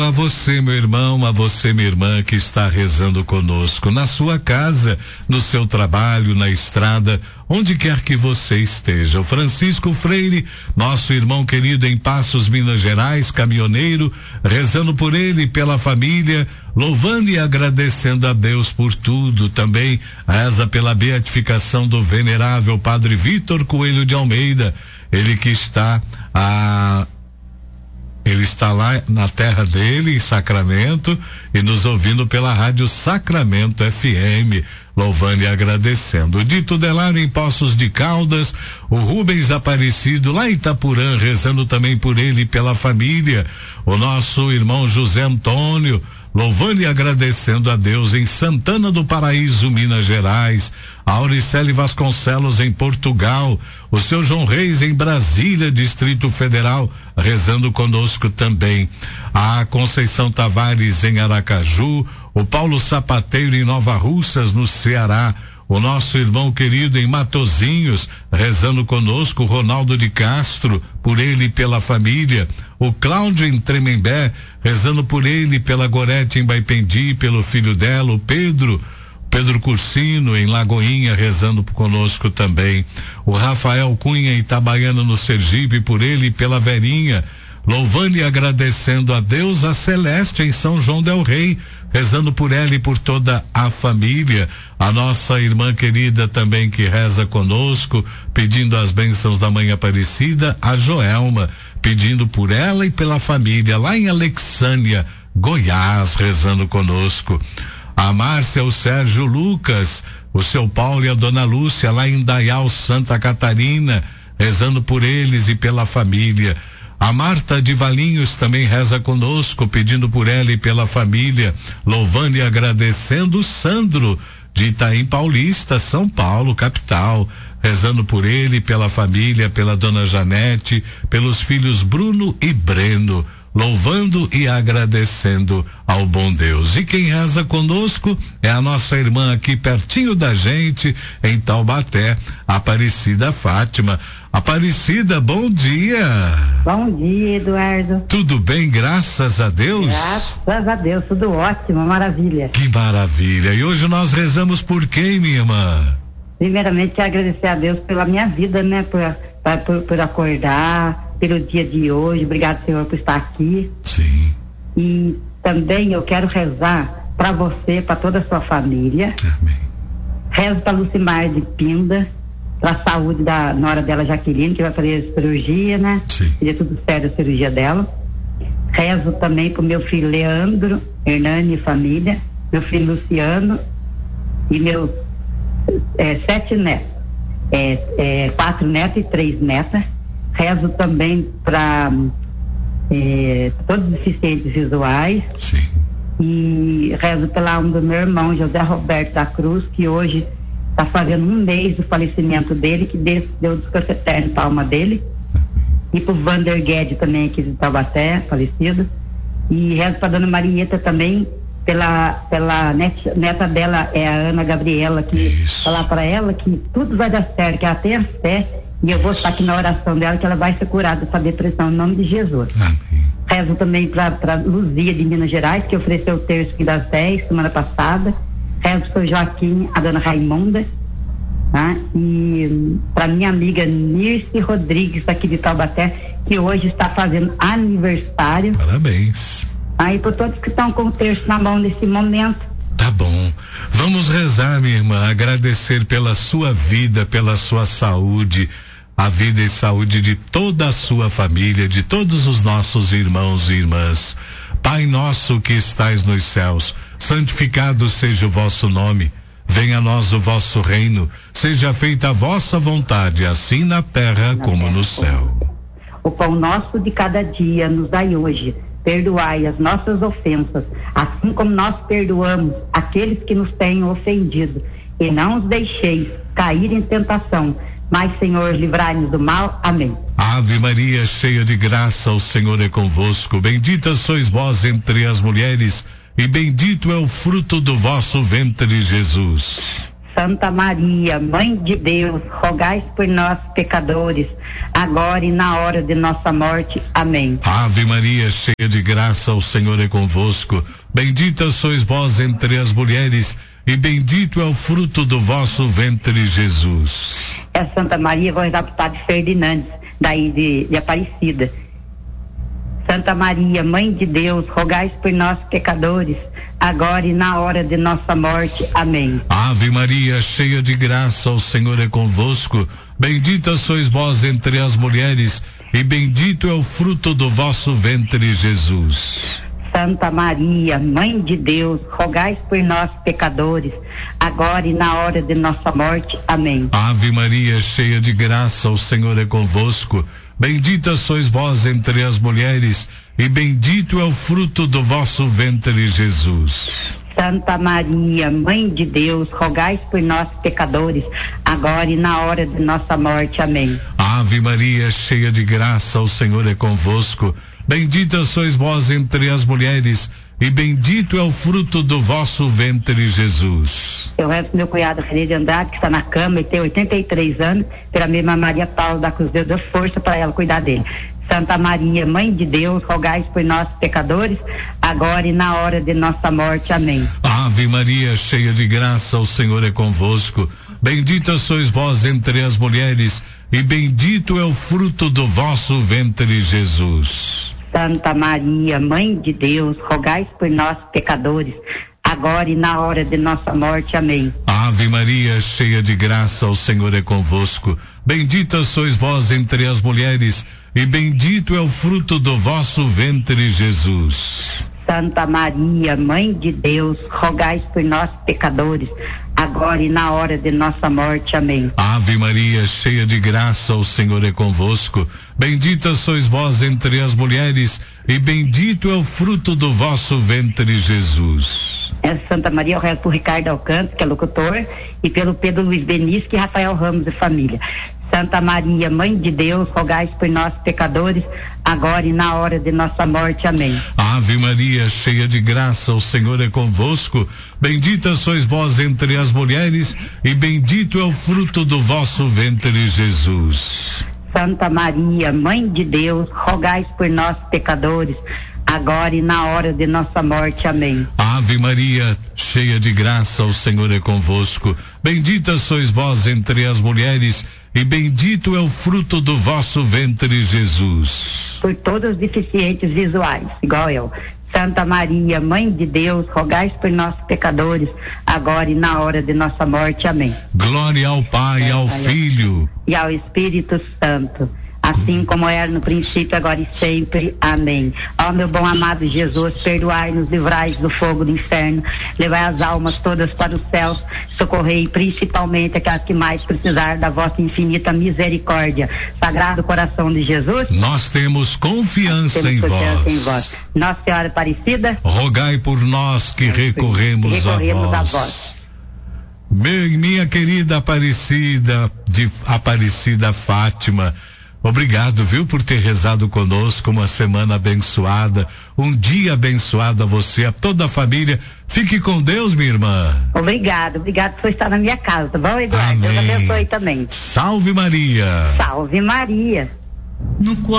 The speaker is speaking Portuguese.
a você, meu irmão, a você, minha irmã, que está rezando conosco, na sua casa, no seu trabalho, na estrada, onde quer que você esteja. O Francisco Freire, nosso irmão querido em Passos, Minas Gerais, caminhoneiro, rezando por ele, pela família, louvando e agradecendo a Deus por tudo. Também reza pela beatificação do venerável Padre Vitor Coelho de Almeida, ele que está lá na terra dele, em Sacramento, e nos ouvindo pela rádio Sacramento FM, louvando e agradecendo. O Dito Delário em Poços de Caldas, o Rubens Aparecido lá em Itapurã, rezando também por ele e pela família. O nosso irmão José Antônio, louvando e agradecendo a Deus em Santana do Paraíso, Minas Gerais. A Auricele Vasconcelos em Portugal, o seu João Reis em Brasília, Distrito Federal, rezando conosco também. A Conceição Tavares em Aracaju, o Paulo Sapateiro em Nova Russas, no Ceará. O nosso irmão querido em Matozinhos, rezando conosco, o Ronaldo de Castro, por ele e pela família. O Cláudio em Tremembé, rezando por ele, pela Gorete em Baipendi, pelo filho dela, o Pedro Cursino em Lagoinha, rezando conosco também. O Rafael Cunha em Itabaiana, no Sergipe, por ele e pela Verinha, louvando e agradecendo a Deus. A Celeste em São João del Rei, rezando por ela e por toda a família. A nossa irmã querida também que reza conosco, pedindo as bênçãos da Mãe Aparecida, a Joelma, pedindo por ela e pela família, lá em Alexânia, Goiás, rezando conosco. A Márcia, o Sérgio Lucas, o seu Paulo e a dona Lúcia, lá em Dayal, Santa Catarina, rezando por eles e pela família. A Marta de Valinhos também reza conosco, pedindo por ela e pela família, louvando e agradecendo. O Sandro de Itaim Paulista, São Paulo, capital, rezando por ele, pela família, pela dona Janete, pelos filhos Bruno e Breno, louvando e agradecendo ao bom Deus. E quem reza conosco é a nossa irmã aqui pertinho da gente, em Taubaté, Aparecida Fátima. Aparecida, bom dia. Bom dia, Eduardo. Tudo bem, graças a Deus? Graças a Deus, tudo ótimo, maravilha. Que maravilha. E hoje nós rezamos por quem, minha irmã? Primeiramente, agradecer a Deus pela minha vida, né? Por acordar, pelo dia de hoje. Obrigado, Senhor, por estar aqui. Sim. E também eu quero rezar para você, para toda a sua família. Amém. Rezo para Lucimar de Pinda, para a saúde da nora dela, Jaqueline, que vai fazer a cirurgia, né? Sim. Seria tudo certo a cirurgia dela. Rezo também pro meu filho Leandro, Hernani e família, meu filho Luciano e meus 7 netos, 4 netos e 3 netas. Rezo também para todos os deficientes visuais. Sim. E rezo pela alma do meu irmão José Roberto da Cruz, que hoje está fazendo 1 mês do falecimento dele, que Deus deu descanso eterno para a alma dele. E pro Vander Guedes também aqui de Taubaté, falecido. E rezo para dona Marieta também, pela neta dela, é a Ana Gabriela, que falar para ela que tudo vai dar certo, que ela tenha fé, e eu vou estar aqui na oração dela, que ela vai ser curada dessa depressão, em nome de Jesus. Amém. Rezo também para Luzia de Minas Gerais, que ofereceu o terço aqui das 10, semana passada. Rezo para o Joaquim, a dona Raimonda, tá? E para minha amiga Nirce Rodrigues, aqui de Taubaté, que hoje está fazendo aniversário. Parabéns. Aí por todos que estão com o terço na mão nesse momento. Tá bom. Vamos rezar, minha irmã, agradecer pela sua vida, pela sua saúde, a vida e saúde de toda a sua família, de todos os nossos irmãos e irmãs. Pai nosso que estais nos céus, santificado seja o vosso nome. Venha a nós o vosso reino. Seja feita a vossa vontade, assim na terra como no céu. O pão nosso de cada dia nos dai hoje. Perdoai as nossas ofensas, assim como nós perdoamos aqueles que nos têm ofendido. E não os deixeis cair em tentação, mas, Senhor, livrai-nos do mal. Amém. Ave Maria, cheia de graça, o Senhor é convosco. Bendita sois vós entre as mulheres, e bendito é o fruto do vosso ventre, Jesus. Santa Maria, Mãe de Deus, rogai por nós, pecadores, agora e na hora de nossa morte. Amém. Ave Maria, cheia de graça, o Senhor é convosco. Bendita sois vós entre as mulheres, e bendito é o fruto do vosso ventre, Jesus. É Santa Maria, vou rezar pro Padre Ferdinandes, daí de Aparecida. Santa Maria, Mãe de Deus, rogai por nós, pecadores, agora e na hora de nossa morte. Amém. Ave Maria, cheia de graça, o Senhor é convosco. Bendita sois vós entre as mulheres, e bendito é o fruto do vosso ventre, Jesus. Santa Maria, Mãe de Deus, rogai por nós, pecadores, agora e na hora de nossa morte. Amém. Ave Maria, cheia de graça, o Senhor é convosco. Bendita sois vós entre as mulheres, e bendito é o fruto do vosso ventre, Jesus. Santa Maria, Mãe de Deus, rogai por nós, pecadores, agora e na hora de nossa morte. Amém. Ave Maria, cheia de graça, o Senhor é convosco. Bendita sois vós entre as mulheres, e bendito é o fruto do vosso ventre, Jesus. Eu rezo pro meu cunhado Freire Andrade, que está na cama e tem 83 anos, pela mesma Maria Paula da Cruz, Deus deu força para ela cuidar dele. Santa Maria, Mãe de Deus, rogai por nós, pecadores, agora e na hora de nossa morte. Amém. Ave Maria, cheia de graça, o Senhor é convosco. Bendita sois vós entre as mulheres, e bendito é o fruto do vosso ventre, Jesus. Santa Maria, Mãe de Deus, rogai por nós, pecadores, agora e na hora de nossa morte. Amém. Ave Maria, cheia de graça, o Senhor é convosco. Bendita sois vós entre as mulheres, e bendito é o fruto do vosso ventre, Jesus. Santa Maria, Mãe de Deus, rogai por nós, pecadores, agora e na hora de nossa morte. Amém. Ave Maria, cheia de graça, o Senhor é convosco. Bendita sois vós entre as mulheres, e bendito é o fruto do vosso ventre, Jesus. É Santa Maria, eu rezo por Ricardo Alcântara, que é locutor, e pelo Pedro Luiz Benício e Rafael Ramos e família. Santa Maria, Mãe de Deus, rogai por nós, pecadores, agora e na hora de nossa morte. Amém. Ave Maria, cheia de graça, o Senhor é convosco. Bendita sois vós entre as mulheres, e bendito é o fruto do vosso ventre, Jesus. Santa Maria, Mãe de Deus, rogai por nós, pecadores, agora e na hora de nossa morte. Amém. Ave Maria, cheia de graça, o Senhor é convosco. Bendita sois vós entre as mulheres, e bendito é o fruto do vosso ventre, Jesus. Por todos os deficientes visuais, igual eu. Santa Maria, Mãe de Deus, rogai por nós, pecadores, agora e na hora de nossa morte. Amém. Glória ao Pai, ao Filho e ao Espírito Santo, assim como era no princípio, agora e sempre. Amém. Ó meu bom amado Jesus, perdoai-nos, livrai-nos do fogo do inferno, levai as almas todas para os céus, socorrei principalmente aquelas que mais precisar da vossa infinita misericórdia. Sagrado coração de Jesus, nós temos confiança em vós. Nossa Senhora Aparecida, rogai por nós que recorremos a vós. Minha querida Aparecida Fátima, obrigado, viu, por ter rezado conosco. Uma semana abençoada, um dia abençoado a você, a toda a família. Fique com Deus, minha irmã. Obrigado por estar na minha casa, tá bom, Eduardo? Amém. Deus abençoe também. Salve Maria. Salve Maria.